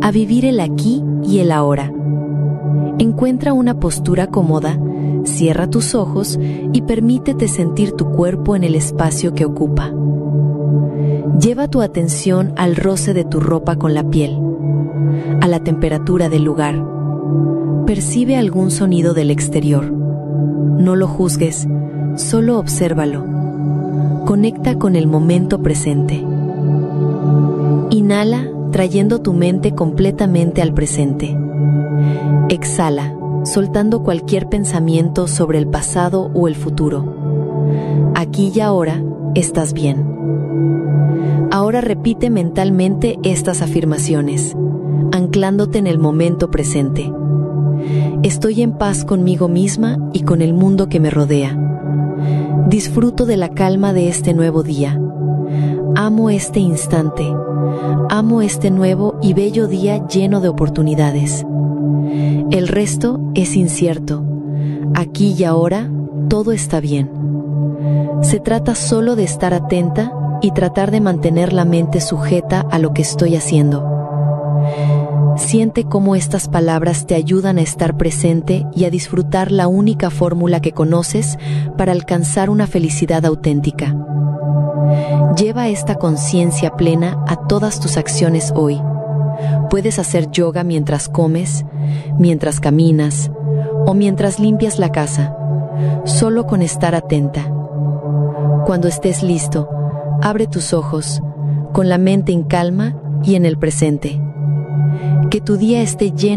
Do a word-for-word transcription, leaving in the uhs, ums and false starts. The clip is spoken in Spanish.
a vivir el aquí y el ahora. Encuentra una postura cómoda, cierra tus ojos y permítete sentir tu cuerpo en el espacio que ocupa. Lleva tu atención al roce de tu ropa con la piel, a la temperatura del lugar. Percibe algún sonido del exterior. No lo juzgues, solo obsérvalo. Conecta con el momento presente. Inhala, trayendo tu mente completamente al presente. Exhala, soltando cualquier pensamiento sobre el pasado o el futuro. Aquí y ahora estás bien. Ahora repite mentalmente estas afirmaciones, anclándote en el momento presente. Estoy en paz conmigo misma y con el mundo que me rodea. Disfruto de la calma de este nuevo día. Amo este instante. Amo este nuevo y bello día lleno de oportunidades. El resto es incierto. Aquí y ahora todo está bien. Se trata solo de estar atenta y tratar de mantener la mente sujeta a lo que estoy haciendo. Siente cómo estas palabras te ayudan a estar presente y a disfrutar la única fórmula que conoces para alcanzar una felicidad auténtica. Lleva esta conciencia plena a todas tus acciones hoy. Puedes hacer yoga mientras comes, mientras caminas o mientras limpias la casa, solo con estar atenta. Cuando estés listo, abre tus ojos, con la mente en calma y en el presente. Que tu día esté lleno